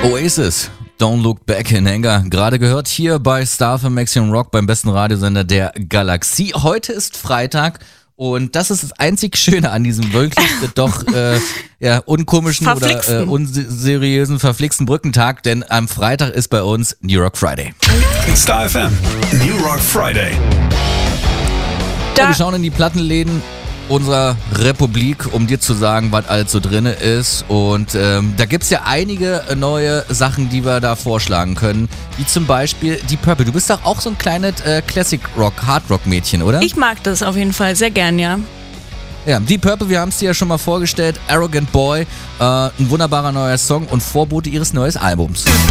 Oasis, Don't Look Back in Anger. Gerade gehört hier bei Star FM Maximum Rock beim besten Radiosender der Galaxie. Heute ist Freitag und das ist das einzig Schöne an diesem wirklich doch unkomischen oder unseriösen, verflixten Brückentag, denn am Freitag ist bei uns New Rock Friday. Star FM, New Rock Friday. Ja, wir schauen in die Plattenläden unserer Republik, um dir zu sagen, was alles so drin ist. Und da gibt's ja einige neue Sachen, die wir da vorschlagen können. Wie zum Beispiel die Purple. Du bist doch auch so ein kleines Classic Rock, Hard Rock Mädchen, oder? Ich mag das auf jeden Fall sehr gern, ja. Ja, die Purple, wir haben es dir ja schon mal vorgestellt. Arrogant Boy, ein wunderbarer neuer Song und Vorbote ihres neuen Albums.